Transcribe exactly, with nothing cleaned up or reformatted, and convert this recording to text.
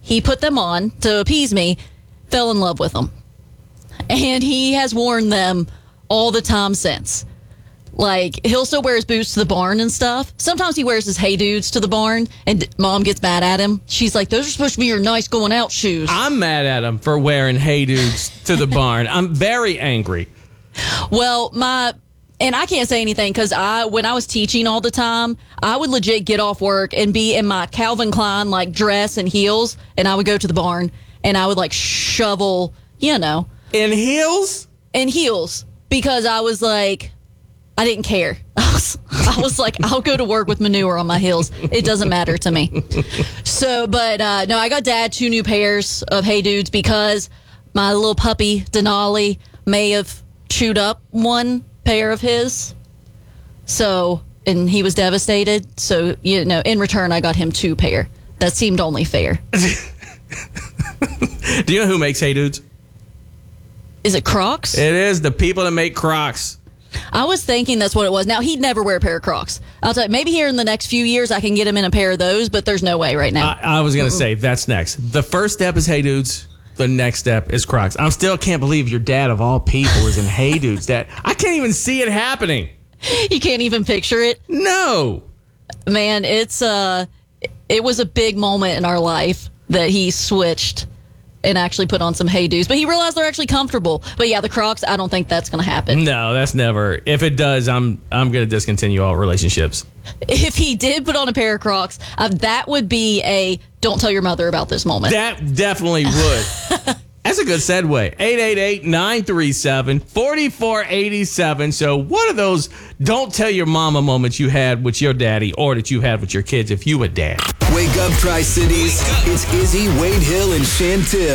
he put them on to appease me, fell in love with them. And he has worn them all the time since. Like, he'll still wear his boots to the barn and stuff. Sometimes he wears his Hey Dudes to the barn, and Mom gets mad at him. She's like, those are supposed to be your nice going out shoes. I'm mad at him for wearing Hey Dudes to the barn. I'm very angry. Well, my... And I can't say anything because I, when I was teaching all the time, I would legit get off work and be in my Calvin Klein, like, dress and heels, and I would go to the barn, and I would, like, shovel, you know. In heels? In heels. Because I was like... I didn't care. I was, I was like, I'll go to work with manure on my heels. It doesn't matter to me. So, but uh, no, I got Dad two new pairs of Hey Dudes because my little puppy, Denali, may have chewed up one pair of his. So, and he was devastated. So, you know, in return, I got him two pair. That seemed only fair. Do you know who makes Hey Dudes? Is it Crocs? It is the people that make Crocs. I was thinking that's what it was. Now, he'd never wear a pair of Crocs. I'll tell you, maybe here in the next few years I can get him in a pair of those, but there's no way right now. I, I was going to say, that's next. The first step is Hey Dudes. The next step is Crocs. I still can't believe your dad, of all people, is in Hey Dudes. That I can't even see it happening. You can't even picture it? No. Man, it's uh, it was a big moment in our life that he switched and actually put on some Hey Dudes. But he realized they're actually comfortable. But yeah, the Crocs, I don't think that's going to happen. No, that's never. If it does, I'm I'm going to discontinue all relationships. If he did put on a pair of Crocs, uh, that would be a don't tell your mother about this moment. That definitely would. That's a good segue. eight eight eight, nine three seven, four four eight seven. So what are those don't tell your mama moments you had with your daddy or that you had with your kids if you were dad? Wake up, Tri-Cities. It's Izzy, Wade Hill, and Chantil.